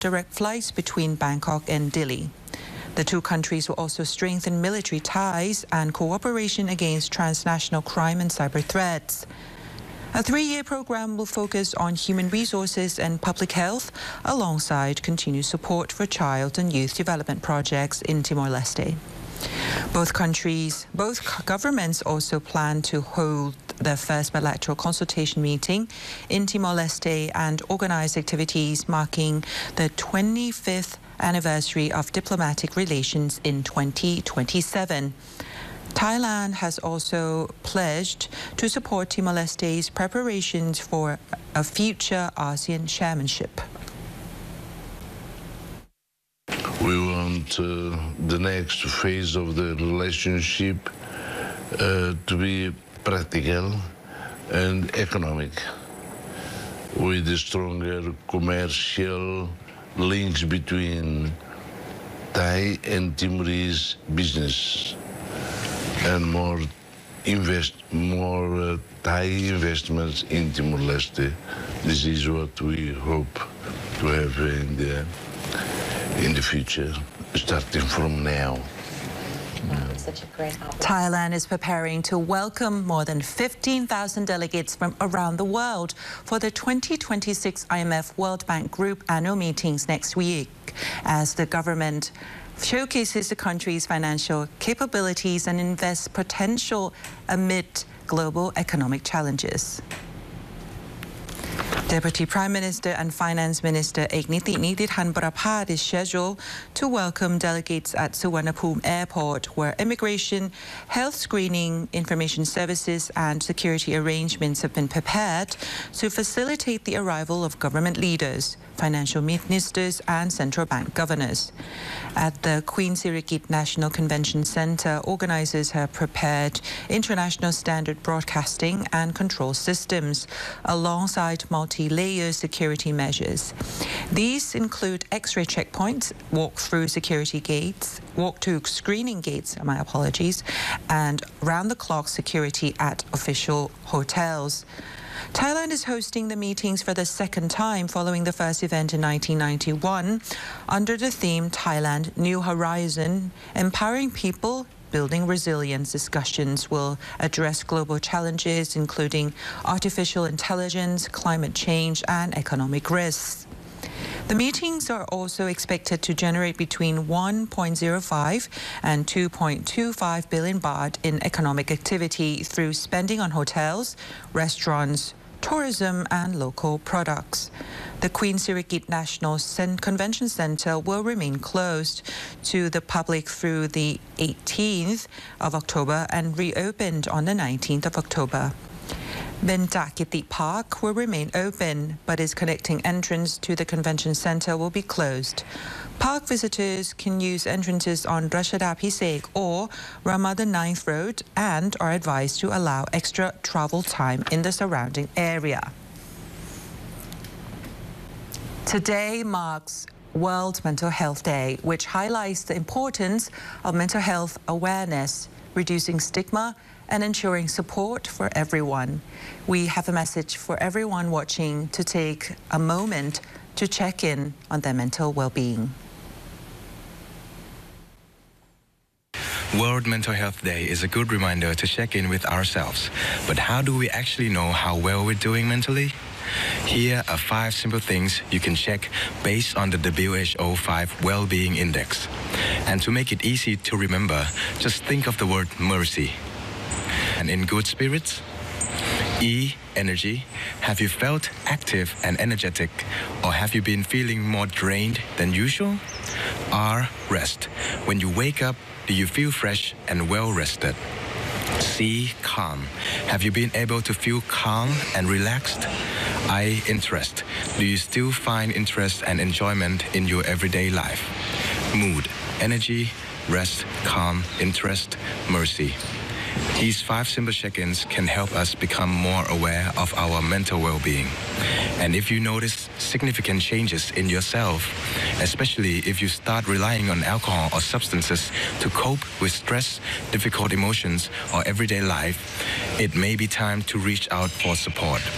direct flights between Bangkok and Dili. The two countries will also strengthen military ties and cooperation against transnational crime and cyber threats. A three-year program will focus on human resources and public health, alongside continued support for child and youth development projects in Timor-Leste. Both governments also plan to hold their first bilateral consultation meeting in Timor-Leste and organize activities marking the 25th anniversary of diplomatic relations in 2027. Thailand has also pledged to support Timor-Leste's preparations for a future ASEAN chairmanship. We want the next phase of the relationship to be practical and economic, with stronger commercial links between Thai and Timorese business, and more Thai investments in Timor-Leste. This is what we hope to have in the future, starting from now. Such a great Thailand is preparing to welcome more than 15,000 delegates from around the world for the 2026 IMF World Bank Group annual meetings next week, as the government showcases the country's financial capabilities and invests potential amid global economic challenges. Deputy Prime Minister and Finance Minister Ekniti Nitithan Praphat is scheduled to welcome delegates at Suvarnabhumi Airport, where immigration, health screening, information services and security arrangements have been prepared to facilitate the arrival of government leaders, financial ministers and central bank governors. At the Queen Sirikit National Convention Centre, organisers have prepared international standard broadcasting and control systems alongside multi-layer security measures. These include X-ray checkpoints, walk-through security gates, walk-to screening gates, and round-the-clock security at official hotels. Thailand is hosting the meetings for the second time following the first event in 1991 under the theme Thailand New Horizon, Empowering People, Building Resilience. Discussions will address global challenges including artificial intelligence, climate change and economic risks. The meetings are also expected to generate between 1.05 and 2.25 billion baht in economic activity through spending on hotels, restaurants, tourism and local products. The Queen Sirikit National Convention Centre will remain closed to the public through the 18th of October and reopened on the 19th of October. Benjakiti Park will remain open, but its connecting entrance to the convention centre will be closed. Park visitors can use entrances on Rashada Pisek or Ramadan 9th Road and are advised to allow extra travel time in the surrounding area. Today marks World Mental Health Day, which highlights the importance of mental health awareness, reducing stigma and ensuring support for everyone. We have a message for everyone watching to take a moment to check in on their mental well-being. World Mental Health Day is a good reminder to check in with ourselves. But how do we actually know how well we're doing mentally? Here are 5 simple things you can check based on the WHO 5 Well-Being Index. And to make it easy to remember, just think of the word mercy. And in good spirits? E, energy. Have you felt active and energetic, or have you been feeling more drained than usual? R, rest. When you wake up, do you feel fresh and well rested? C, calm. Have you been able to feel calm and relaxed? I, interest. Do you still find interest and enjoyment in your everyday life? Mood, energy, rest, calm, interest, mercy. These 5 simple check-ins can help us become more aware of our mental well-being. And if you notice significant changes in yourself, especially if you start relying on alcohol or substances to cope with stress, difficult emotions, or everyday life, it may be time to reach out for support.